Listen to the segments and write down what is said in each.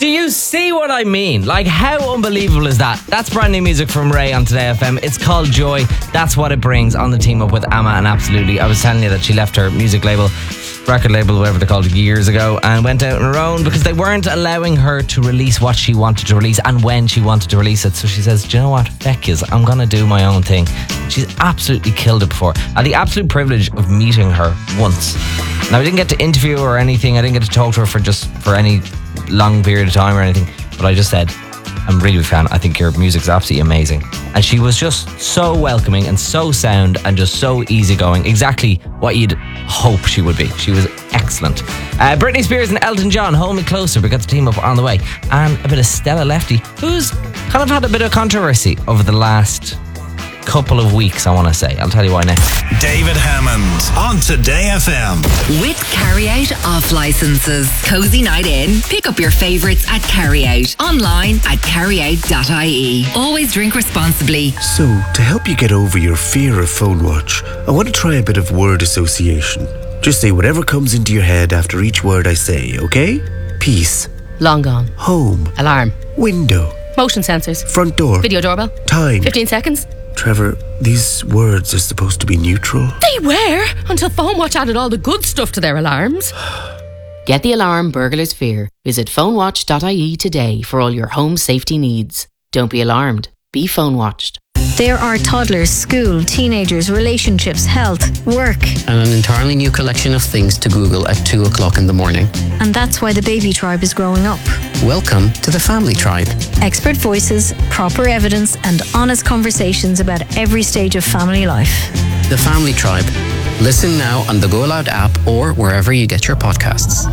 Do you see what I mean? Like, how unbelievable is that? That's brand new music from Ray on Today FM. It's called Joy. That's what it brings on the team up with Amma and Absolutely. I was telling you that she left her music label, record label, whatever they're called, years ago, and went out on her own because they weren't allowing her to release what she wanted to release and when she wanted to release it. So she says, do you know what? Feck yous, I'm going to do my own thing. She's absolutely killed it before. I had the absolute privilege of meeting her once. Now, I didn't get to interview her or anything. I didn't get to talk to her for any long period of time or anything, but I just said, I'm really a big fan. I think your music's absolutely amazing. And she was just so welcoming and so sound and just so easygoing. Exactly what you'd hope she would be. She was excellent. Britney Spears and Elton John, Hold Me Closer. We got the team up on the way. And a bit of Stella Lefty, who's kind of had a bit of controversy over the last couple of weeks, I want to say. I'll tell you why next. David Hammond on Today FM. With Carry Out off licenses. Cozy night in. Pick up your favourites at Carry Out. Online at carryout.ie. Always drink responsibly. So, to help you get over your fear of phone watch, I want to try a bit of word association. Just say whatever comes into your head after each word I say, okay? Peace. Long gone. Home. Alarm. Window. Motion sensors. Front door. Video doorbell. Time. 15 seconds. Trevor, these words are supposed to be neutral. They were, until PhoneWatch added all the good stuff to their alarms. Get the alarm burglars fear. Visit phonewatch.ie today for all your home safety needs. Don't be alarmed. Be phone watched. There are toddlers, school, teenagers, relationships, health, work. And an entirely new collection of things to Google at 2 o'clock in the morning. And that's why the baby tribe is growing up. Welcome to the Family Tribe. Expert voices, proper evidence, and honest conversations about every stage of family life. The Family Tribe. Listen now on the Go Loud app or wherever you get your podcasts.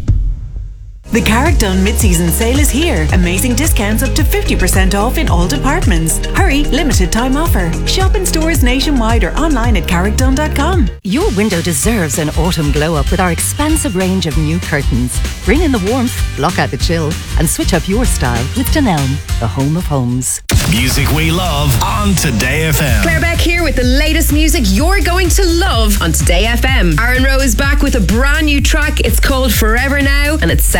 The Carrickdone mid-season sale is here. Amazing discounts up to 50% off in all departments. Hurry, limited time offer. Shop in stores nationwide or online at carrickdone.com. Your window deserves an autumn glow up with our expansive range of new curtains. Bring in the warmth, block out the chill, and switch up your style with Dunelm, the home of homes. Music we love on Today FM. Claire Beck here with the latest music you're going to love on Today FM. Aaron Rowe is back with a brand new track. It's called Forever Now, and it's set